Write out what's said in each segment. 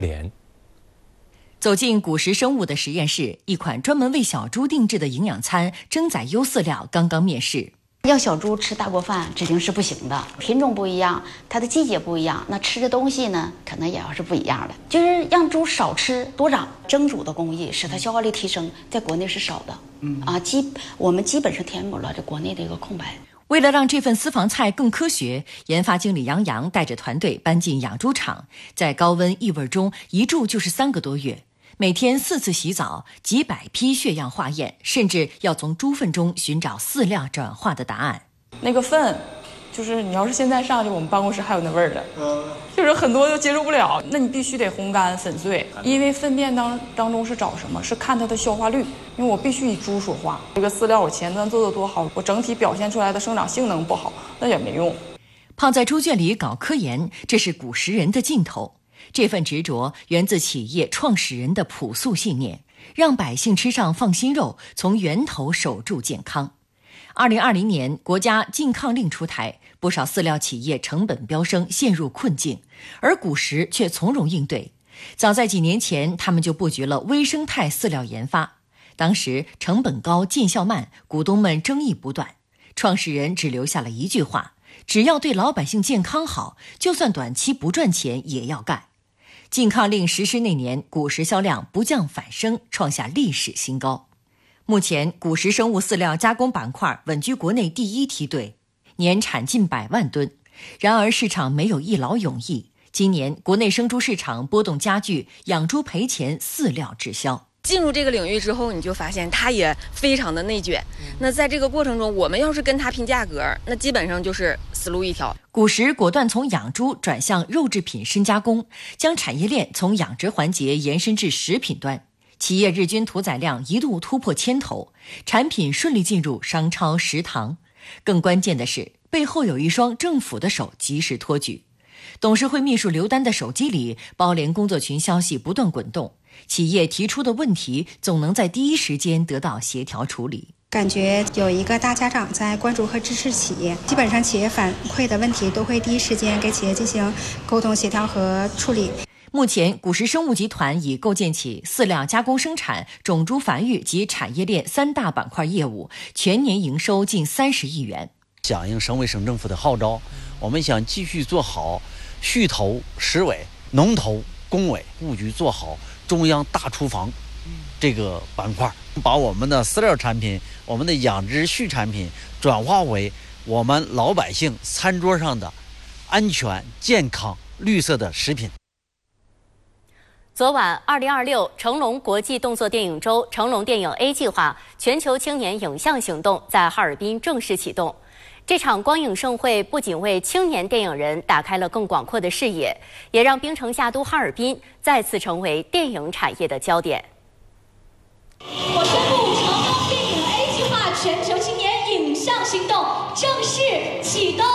走进古石生物的实验室，一款专门为小猪定制的营养餐蒸仔优饲料刚刚面世。 要小猪吃大锅饭指定是不行的，品种不一样，它的季节不一样，那吃的东西呢可能也要是不一样的。就是让猪少吃多长，蒸煮的工艺使它消化力提升，在国内是少的。我们基本上填补了这国内的一个空白。 为了让这份私房菜更科学，研发经理杨洋带着团队搬进养猪场，在高温异味中一住就是3个多月。每天4次洗澡，几百批血样化验，甚至要从猪粪中寻找饲料转化的答案。 那个粪，就是你要是现在上去，我们办公室还有那味儿的，就是很多都接受不了。那你必须得烘干粉碎，因为粪便当中是找什么？是看它的消化率。因为我必须以猪说话，这个饲料我前端做得多好，我整体表现出来的生长性能不好，那也没用。 泡在猪圈里搞科研，这是古时人的劲头。这份执着源自企业创始人的朴素信念，让百姓吃上放心肉，从源头守住健康。2020年，国家禁抗令出台，不少饲料企业成本飙升，陷入困境，而古石却从容应对。早在几年前，他们就布局了微生态饲料研发。当时成本高，见效慢，股东们争议不断。创始人只留下了一句话：只要对老百姓健康好，就算短期不赚钱也要干。禁抗令实施那年，古石销量不降反升，创下历史新高。目前，古石生物饲料加工板块稳居国内第1梯队，年产近100万吨。然而，市场没有一劳永逸。今年，国内生猪市场波动加剧，养猪赔钱，饲料滞销。 进入这个领域之后，你就发现它也非常的内卷。那在这个过程中，我们要是跟它拼价格，那基本上就是死路一条。 古石果断从养猪转向肉制品深加工，将产业链从养殖环节延伸至食品端。企业日均屠宰量一度突破1000头，产品顺利进入商超、食堂。更关键的是，背后有一双政府的手及时托举。董事会秘书刘丹的手机里，包联工作群消息不断滚动，企业提出的问题总能在第一时间得到协调处理。 感觉有一个大家长在关注和支持企业，基本上企业反馈的问题都会第一时间给企业进行沟通协调和处理。 目前，古石生物集团已构建起饲料加工生产、种猪繁育及产业链3大板块业务，全年营收近30亿元。 响应省委省政府的号召，我们想继续做好畜投、食委、农投、工委布局，做好中央大厨房这个板块，把我们的饲料产品、我们的养殖畜产品转化为我们老百姓餐桌上的安全、健康、绿色的食品。 昨晚，2026成龙国际动作电影周成龙电影 A 计划全球青年影像行动在哈尔滨正式启动。这场光影盛会不仅为青年电影人打开了更广阔的视野，也让冰城夏都哈尔滨再次成为电影产业的焦点。 我宣布，成龙电影 A 计划全球青年影像行动正式启动。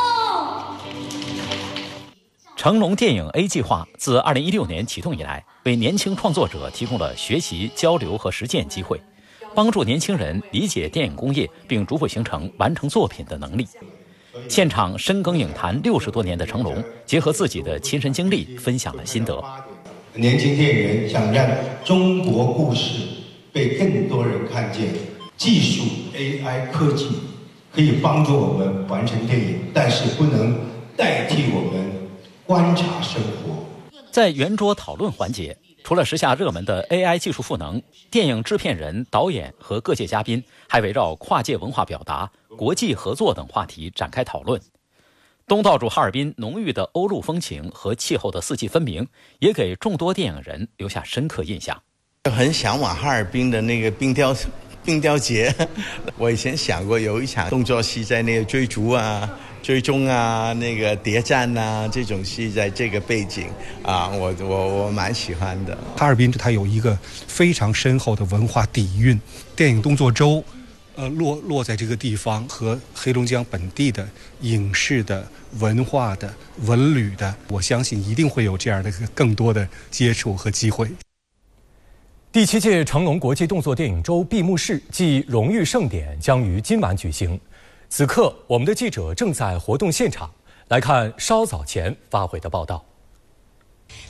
成龙电影 A 计划自2016年启动以来，为年轻创作者提供了学习、交流和实践机会，帮助年轻人理解电影工业，并逐步形成完成作品的能力。现场深耕影坛60多年的成龙，结合自己的亲身经历，分享了心得。 年轻电影人想让中国故事被更多人看见，技术 AI 科技可以帮助我们完成电影，但是不能代替我们观察生活。 在圆桌讨论环节，除了时下热门的 AI 技术赋能，电影制片人、导演和各界嘉宾还围绕跨界文化表达、国际合作等话题展开讨论。东道主哈尔滨浓郁的欧陆风情和气候的四季分明，也给众多电影人留下深刻印象。 很向往哈尔滨的那个冰雕节，我以前想过有一场动作戏在那个追逐啊、追踪啊、那个谍战啊，这种戏在这个背景啊，我蛮喜欢的。 哈尔滨它有一个非常深厚的文化底蕴，电影动作周，落在这个地方，和黑龙江本地的影视的、文化的、文旅的，我相信一定会有这样的更多的接触和机会。 第7届成龙国际动作电影周闭幕式暨荣誉盛典将于今晚举行。此刻，我们的记者正在活动现场，来看稍早前发回的报道。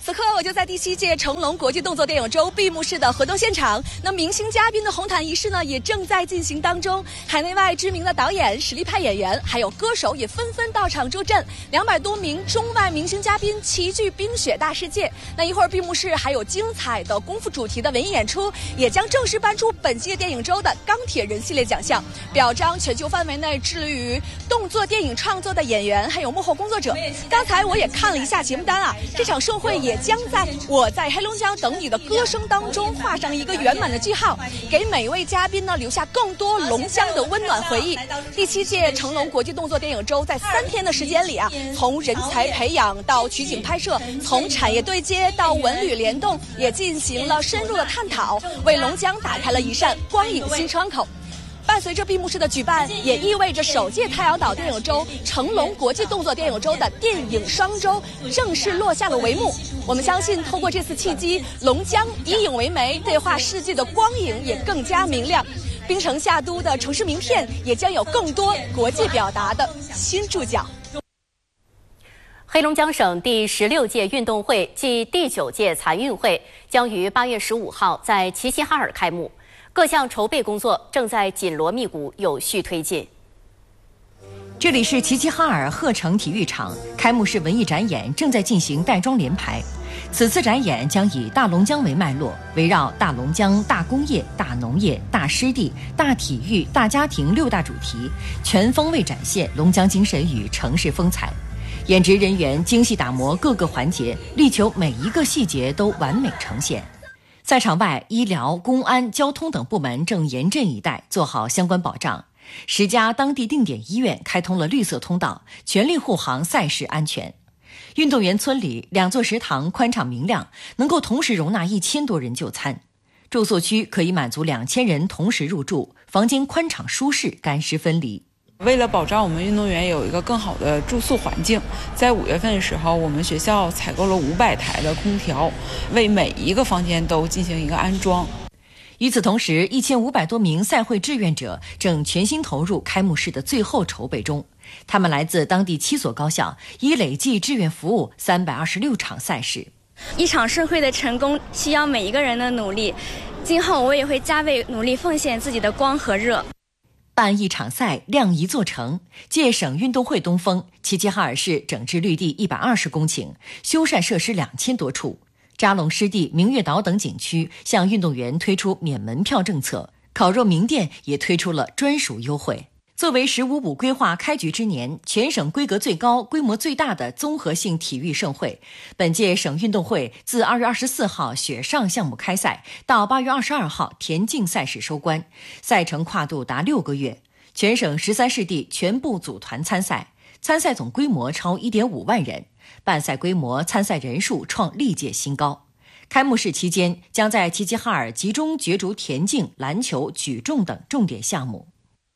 此刻我就在第7届成龙国际动作电影周闭幕式的活动现场。那明星嘉宾的红毯仪式呢，也正在进行当中。海内外知名的导演、实力派演员，还有歌手也纷纷到场助阵。200多名中外明星嘉宾齐聚冰雪大世界。那一会儿闭幕式还有精彩的功夫主题的文艺演出，也将正式颁出本届电影周的钢铁人系列奖项，表彰全球范围内致力于动作电影创作的演员还有幕后工作者。刚才我也看了一下节目单啊，这场盛会也将在我在黑龙江等你的歌声当中画上一个圆满的句号，给每位嘉宾呢留下更多龙江的温暖回忆。第7届成龙国际动作电影周在3天的时间里啊，从人才培养到取景拍摄，从产业对接到文旅联动，也进行了深入的探讨，为龙江打开了一扇光影新窗口。伴随着闭幕式的举办，也意味着首届太阳岛电影周、成龙国际动作电影周的电影双周正式落下了帷幕。我们相信，透过这次契机，龙江以影为媒，对话世界的光影也更加明亮。槟城夏都的城市名片也将有更多国际表达的新注脚。 黑龙江省第16届运动会暨第9届残运会将于8月15号在齐齐哈尔开幕。各项筹备工作正在紧锣密鼓有序推进。 这里是齐齐哈尔鹤城体育场，开幕式文艺展演正在进行带妆联排。此次展演将以大龙江为脉络，围绕大龙江、大工业、大农业、大湿地、大体育、大家庭6大主题，全方位展现龙江精神与城市风采。演职人员精细打磨各个环节，力求每一个细节都完美呈现。赛场外，医疗、公安、交通等部门正严阵以待，做好相关保障。10家当地定点医院开通了绿色通道，全力护航赛事安全。运动员村里2座食堂宽敞明亮，能够同时容纳1000多人就餐。住宿区可以满足2000人同时入住，房间宽敞舒适，干湿分离。 为了保障我们运动员有一个更好的住宿环境，在5月份的时候，我们学校采购了500台的空调，为每一个房间都进行一个安装。 与此同时，1500多名赛会志愿者正全心投入开幕式的最后筹备中。他们来自当地7所高校，已累计志愿服务326场赛事。 一场盛会的成功需要每一个人的努力，今后我也会加倍努力，奉献自己的光和热。 办一场赛，亮一座城。借省运动会东风，齐齐哈尔市整治绿地120公顷，修缮设施2000多处。扎龙湿地、明月岛等景区向运动员推出免门票政策，烤肉名店也推出了专属优惠。作为“15补”规划开局之年，全省规格最高、规模最大的综合性体育盛会，本届省运动会自2月24号雪上项目开赛到8月22号田径赛事收官，赛程跨度达6个月。全省13市地全部组团参赛，参赛总规模超1.5万人，办赛规模、参赛人数创历届新高。开幕式期间，将在齐齐哈尔集中角逐田径、篮球、举重等重点项目。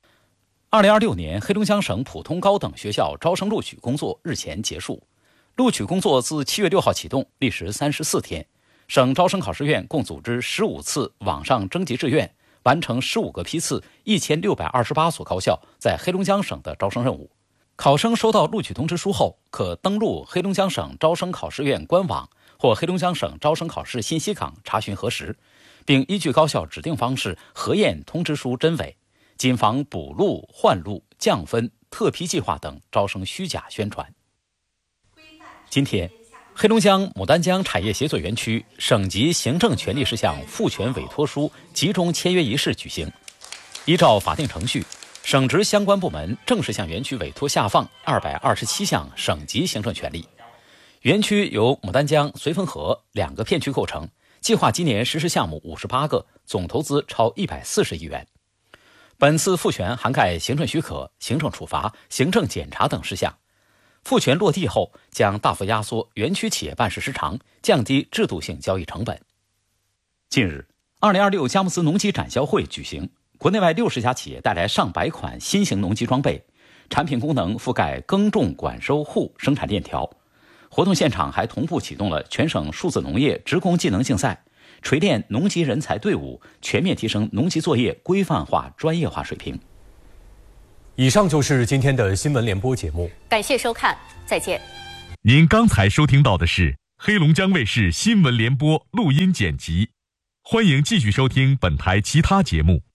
2026年黑龙江省普通高等学校招生录取工作日前结束，录取工作自7月6号启动，历时34天。省招生考试院共组织15次网上征集志愿，完成15个批次，1628所高校在黑龙江省的招生任务。考生收到录取通知书后，可登录黑龙江省招生考试院官网或黑龙江省招生考试信息港查询核实，并依据高校指定方式核验通知书真伪，谨防补录、换录、降分、特批计划等招生虚假宣传。今天，黑龙江牡丹江产业协作园区省级行政权力事项赋权委托书集中签约仪式举行。依照法定程序，省直相关部门正式向园区委托下放227项省级行政权力。园区由牡丹江、绥芬河2个片区构成，计划今年实施项目58个，总投资超140亿元。本次赋权涵盖行政许可、行政处罚、行政检查等事项。赋权落地后，将大幅压缩园区企业办事时长，降低制度性交易成本。近日，2026佳木斯农机展销会举行，国内外60家企业带来上百款新型农机装备，产品功能覆盖耕种、管收、护生产链条。活动现场还同步启动了全省数字农业职工技能竞赛，锤炼农机人才队伍，全面提升农机作业规范化、专业化水平。 以上就是今天的新闻联播节目， 感谢收看，再见。 您刚才收听到的是黑龙江卫视新闻联播录音剪辑。欢迎继续收听本台其他节目。